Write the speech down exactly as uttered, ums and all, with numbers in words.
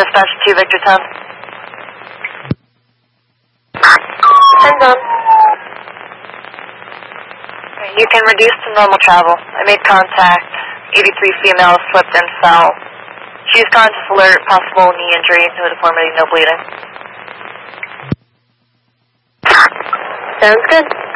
Dispatch two, Victor ten. Hands on. You can reduce to normal travel. I made contact. eighty-three female slipped and fell. She's conscious alert, possible knee injury, no deformity, no bleeding. Sounds good.